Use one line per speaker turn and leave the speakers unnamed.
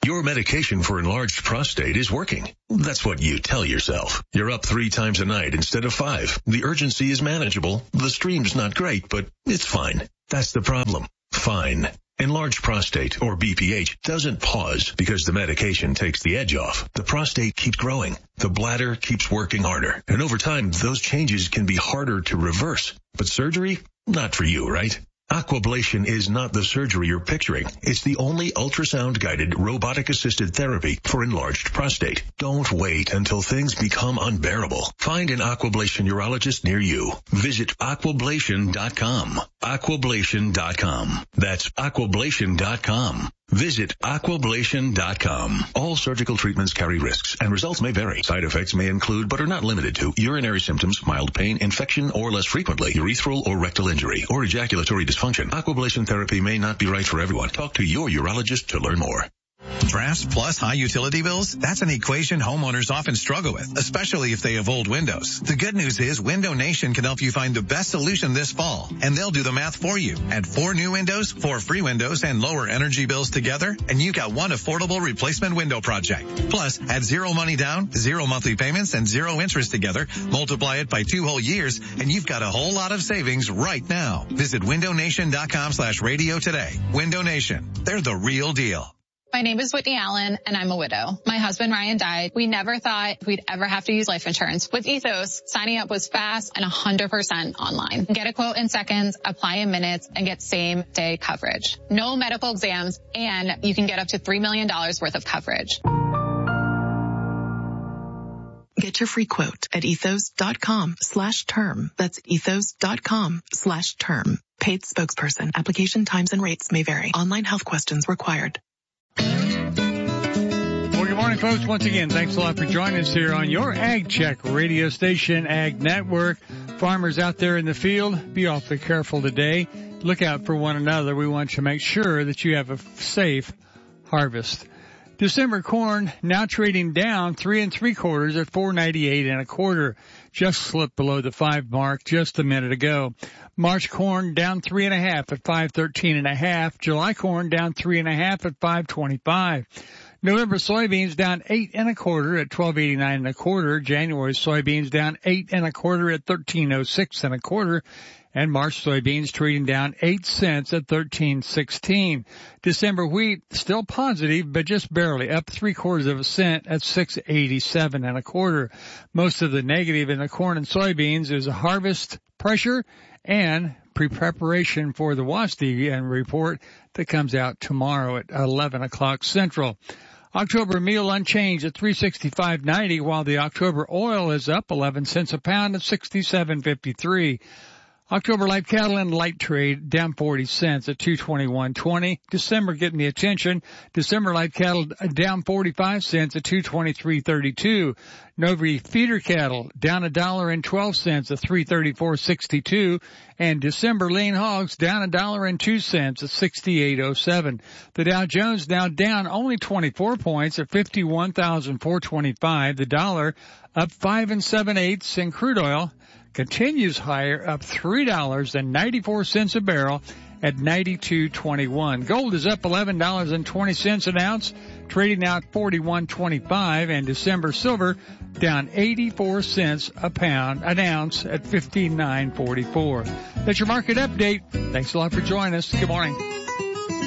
Your medication for enlarged prostate is working. That's what you tell yourself. You're up 3 times a night instead of 5. The urgency is manageable. The stream's not great, but it's fine. That's the problem. Fine. Enlarged prostate, or BPH, doesn't pause because the medication takes the edge off. The prostate keeps growing. The bladder keeps working harder. And over time, those changes can be harder to reverse. But surgery? Not for you, right? Aquablation is not the surgery you're picturing. It's the only ultrasound-guided, robotic-assisted therapy for enlarged prostate. Don't wait until things become unbearable. Find an Aquablation urologist near you. Visit aquablation.com. Aquablation.com. That's aquablation.com. Visit aquablation.com. All surgical treatments carry risks, and results may vary. Side effects may include, but are not limited to, urinary symptoms, mild pain, infection, or less frequently, urethral or rectal injury, or ejaculatory dysfunction. Aquablation therapy may not be right for everyone. Talk to your urologist to learn more.
Drafts plus high utility bills? That's an equation homeowners often struggle with, especially if they have old windows. The good news is Window Nation can help you find the best solution this fall, and they'll do the math for you. Add 4 new windows, 4 free windows, and lower energy bills together, and you got one affordable replacement window project. Plus, add 0 money down, 0 monthly payments, and 0 interest together. Multiply it by 2 whole years, and you've got a whole lot of savings right now. Visit windownation.com/radio today. Window Nation. They're the real deal.
My name is Whitney Allen, and I'm a widow. My husband, Ryan, died. We never thought we'd ever have to use life insurance. With Ethos, signing up was fast and 100% online. Get a quote in seconds, apply in minutes, and get same-day coverage. No medical exams, and you can get up to $3 million worth of coverage.
Get your free quote at ethos.com/term. That's ethos.com/term. Paid spokesperson. Application times and rates may vary. Online health questions required.
Well, good morning, folks. Once again, thanks a lot for joining us here on your Ag Check radio station, Ag Network. Farmers out there in the field, be awfully careful today. Look out for one another. We want to make sure that you have a safe harvest. December corn now trading down 3 3/4 at $4.98 1/4. Just slipped below the 5 mark just a minute ago. March corn down 3 1/2 at $5.13 1/2. July corn down 3 1/2 at $5.25. November soybeans down 8 1/4 at $12.89 1/4. January soybeans down 8 1/4 at $13.06 1/4. And March soybeans trading down 8 cents at $13.16. December wheat still positive, but just barely up 3/4 cent at $6.87 1/4. Most of the negative in the corn and soybeans is harvest pressure and pre-preparation for the WASDE report that comes out tomorrow at 11 o'clock Central. October meal unchanged at $365.90, while the October oil is up 11 cents a pound at $67.53. October live cattle and light trade down 40 cents at $221.20. December getting the attention. December live cattle down 45 cents at $223.32. November feeder cattle down $1.12 at $334.62. And December lean hogs down $1.02 at $68.07. The Dow Jones now down only 24 points at 51,425. The dollar up 5 7/8, and crude oil continues higher, up $3.94 a barrel at $92.21. Gold is up $11.20 an ounce, trading out $41.25, and December silver down 84 cents an ounce at $59.44. That's your market update. Thanks a lot for joining us. Good morning.